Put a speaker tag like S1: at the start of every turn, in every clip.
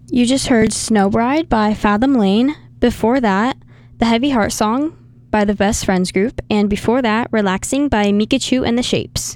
S1: You just heard Snow Bride by Fathom Lane. Before that, The Heavy Heart Song by the Best Friends Group. And before that, Relaxing by Mikachu and the Shapes.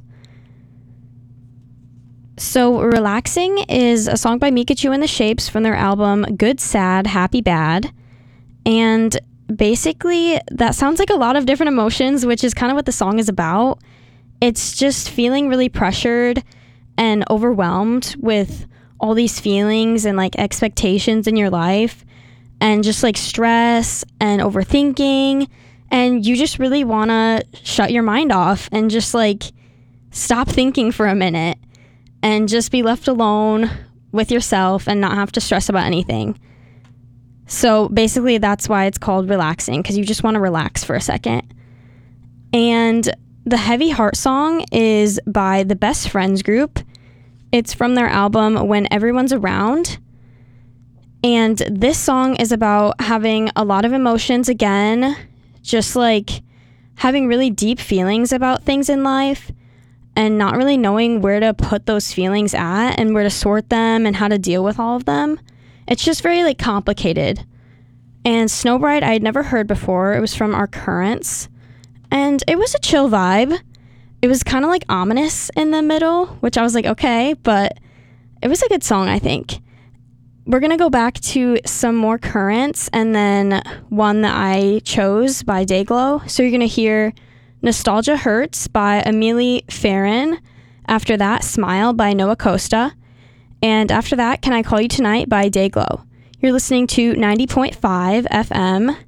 S1: So Relaxing is a song by Mikachu and the Shapes from their album Good, Sad, Happy, Bad. And basically, that sounds like a lot of different emotions, which is kind of what the song is about. It's just feeling really pressured and overwhelmed with all these feelings and like expectations in your life and just like stress and overthinking, and you just really want to shut your mind off and just like stop thinking for a minute and just be left alone with yourself and not have to stress about anything. So basically that's why it's called Relaxing, because you just want to relax for a second. And the Heavy Heart Song is by the Best Friends Group. It's from their album When Everyone's Around. And this song is about having a lot of emotions again, just like having really deep feelings about things in life and not really knowing where to put those feelings at and where to sort them and how to deal with all of them. It's just very like complicated. And Snow Bride I had never heard before. It was from Our Currents. And it was a chill vibe. It was kind of like ominous in the middle, which I was like, okay, but it was a good song, I think. We're going to go back to some more Currents and then one that I chose by Dayglow. So you're going to hear Nostalgia Hurts by Amelie Farron. After that, Smile by Noah Costa. And after that, Can I Call You Tonight by Dayglow. You're listening to 90.5 FM